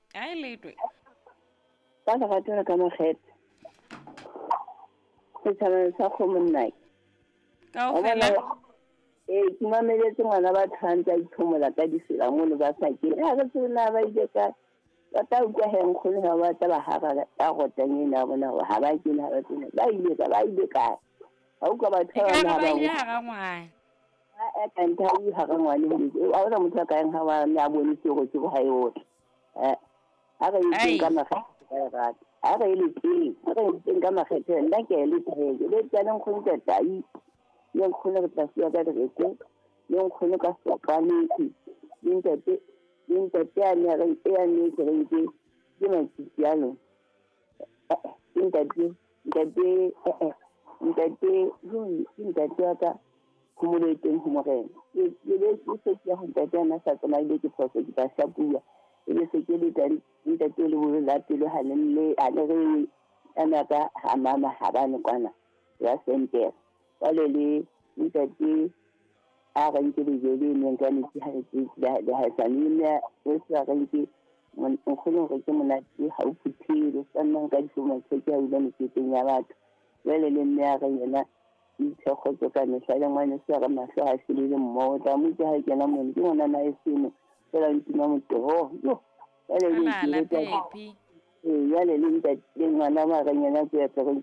ai letwe Ka lerato ka makgethe setjhabeng sa Kgomonai kaofela ke mameletse ngwana ba tshwantse a ithomola ka disela mono ba sa kene ha re tsena ba ile ka ta utlwa heng khone ha ba tla ba hara ka rotang ena bona ha ba kene ha ba tsena ba ile ka ha utlwa batho ba ka bang ba ba ile hara ngwana a ka nta u hara ngwana le a ona motho ka eng ha ba na bone sego se go ha yo ha re itse ka makgethe ka rata ha re ile teng ha re itse ka makgethe nna ke le tshege le tsana khone tai le khone ka tsia ka diretse le khone ka sokane Intate a ne re ya ne ke re ke matsiano intate aka kumuletseng ho morena ke le se ke ho ntate ana sa tsena ile ke phoso ke ba shapua ile se ke le tadi intate le bo la pele ha le re ana ka ha mama ha ba ne kwana ya sente wale le intate a ga nke le jele ne ka ne ke ha ke le ha sa ne o sa ga nke mon khone go ke monate ha o phuthile sanna ka difuma tse ke a ile ne ke tsenya batho wele le nne a ga yena itse go tsoka ne sa le ngwane se ga mahlo a se le mmo ta mo ke ha ke na mo ke ngwana na e seno fela ntima motho yo wele le ke le ya le ntate le ngwana ma ga yena ke ya